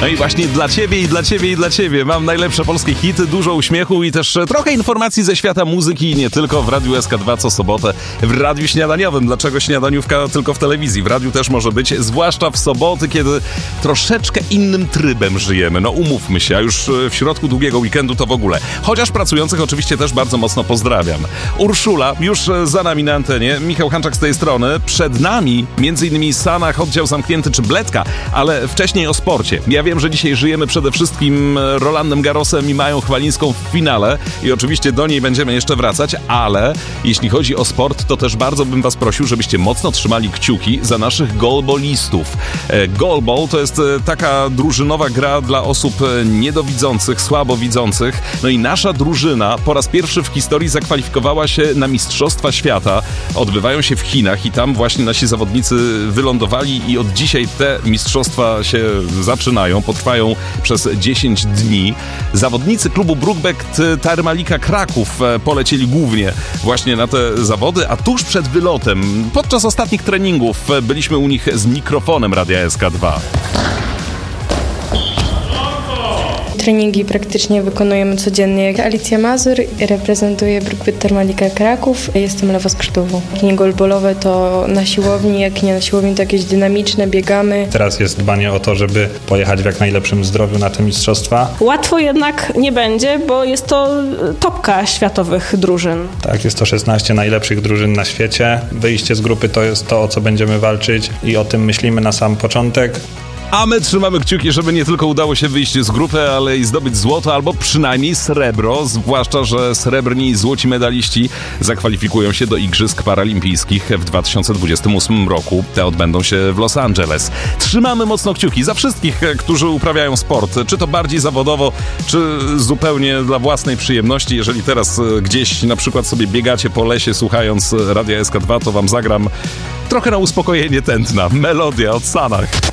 No i właśnie dla ciebie i dla ciebie i dla ciebie mam najlepsze polskie hity, dużo uśmiechu i też trochę informacji ze świata muzyki i nie tylko w Radiu SK2 co sobotę w Radiu Śniadaniowym. Dlaczego śniadaniówka tylko w telewizji? W radiu też może być, zwłaszcza w soboty, kiedy troszeczkę innym trybem żyjemy. No umówmy się, a już w środku długiego weekendu to w ogóle. Chociaż pracujących oczywiście też bardzo mocno pozdrawiam. Urszula już za nami na antenie, Michał Hanczak z tej strony. Przed nami m.in. Sanach, oddział zamknięty czy Bledka, ale wcześniej o sporcie. Ja wiem, że dzisiaj żyjemy przede wszystkim Rolandem Garrosem i Mają Chwalińską w finale i oczywiście do niej będziemy jeszcze wracać, ale jeśli chodzi o sport, to też bardzo bym was prosił, żebyście mocno trzymali kciuki za naszych goalballistów. Goalball to jest taka drużynowa gra dla osób niedowidzących, słabowidzących. No i nasza drużyna po raz pierwszy w historii zakwalifikowała się na Mistrzostwa Świata. Odbywają się w Chinach i tam właśnie nasi zawodnicy wylądowali i od dzisiaj te mistrzostwa się zaczynają, potrwają przez 10 dni. Zawodnicy klubu Brookbet Tarmalika Kraków polecieli głównie właśnie na te zawody, a tuż przed wylotem, podczas ostatnich treningów byliśmy u nich z mikrofonem Radia SK2. Treningi praktycznie wykonujemy codziennie. Alicja Mazur, reprezentuję Brookbet Tarmalika Kraków. Jestem lewoskrzydłową. Jak nie goalballowe, to na siłowni, jak nie na siłowni, to jakieś dynamiczne, biegamy. Teraz jest dbanie o to, żeby pojechać w jak najlepszym zdrowiu na te mistrzostwa. Łatwo jednak nie będzie, bo jest to topka światowych drużyn. Tak, jest to 16 najlepszych drużyn na świecie. Wyjście z grupy to jest to, o co będziemy walczyć i o tym myślimy na sam początek. A my trzymamy kciuki, żeby nie tylko udało się wyjść z grupy, ale i zdobyć złoto albo przynajmniej srebro, zwłaszcza, że srebrni i złoci medaliści zakwalifikują się do Igrzysk Paralimpijskich w 2028 roku. Te odbędą się w Los Angeles. Trzymamy mocno kciuki za wszystkich, którzy uprawiają sport, czy to bardziej zawodowo, czy zupełnie dla własnej przyjemności. Jeżeli teraz gdzieś na przykład sobie biegacie po lesie słuchając Radia SK2, to wam zagram trochę na uspokojenie tętna. Melodia od Sanach.